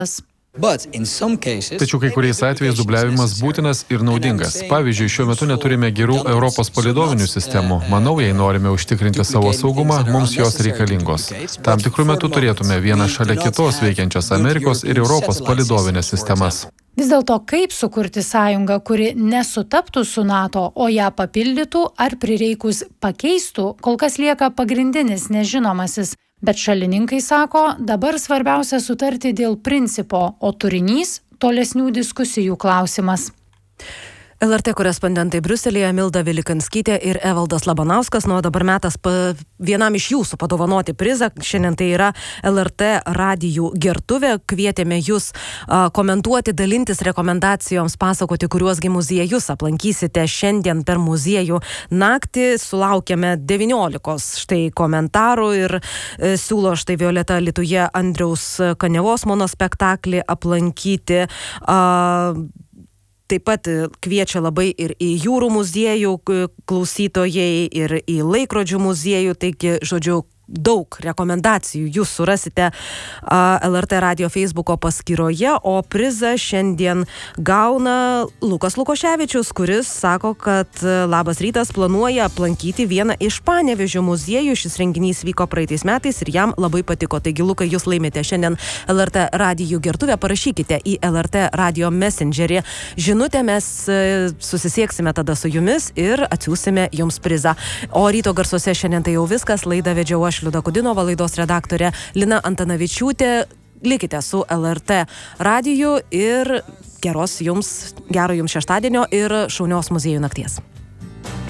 Tačiau kai kuriais atvejais dubliavimas būtinas ir naudingas. Pavyzdžiui, šiuo metu neturime gerų Europos palydovinių sistemų. Manau, jei norime užtikrinti savo saugumą, mums jos reikalingos. Tam tikrų metų turėtume vieną šalia kitos veikiančias Amerikos ir Europos palydovinės sistemas. Vis dėlto, kaip sukurti sąjungą, kuri nesutaptų su NATO, o ją papildytų ar prireikus pakeistų, kol kas lieka pagrindinis nežinomasis. Bet šalininkai sako, dabar svarbiausia sutarti dėl principo, o turinys – tolesnių diskusijų klausimas. LRT korespondentai Briuselyje Milda Vilikanskytė ir Evaldas Labanauskas. O dabar metas vienam iš jūsų padovanoti prizą. Šiandien tai yra LRT radijų gertuvė. Kvietėme jūs komentuoti, dalintis rekomendacijoms, pasakoti, kuriuosgi muziejus aplankysite šiandien per muziejų naktį. Sulaukėme 19 štai komentarų ir siūlo štai Violeta Alytuje Andriaus Kaniavos monospektaklį aplankyti. Taip pat kviečia labai ir į jūrų muziejų klausytojai, ir į laikrodžių muziejų, taigi, žodžiu, daug rekomendacijų jūs surasite LRT radio Facebooko paskyroje, o prizą šiandien gauna Lukas Lukoševičius, kuris sako, kad Labas rytas planuoja aplankyti vieną iš Panevėžio muziejų. Šis renginys vyko praeitais metais ir jam labai patiko. Taigi, Lukai, jūs laimite šiandien LRT radijų gertuvę. Parašykite į LRT radio messengerį žinutę, mes susisieksime tada su jumis ir atsiųsime jums prizą. O ryto garsuose šiandien tai jau viskas. Laidą vedžiau aš, Liuda Kudinova, laidos redaktorė Lina Antanavičiūtė. Likite su LRT radiju ir gero jums šeštadienio ir šaunios muziejų nakties.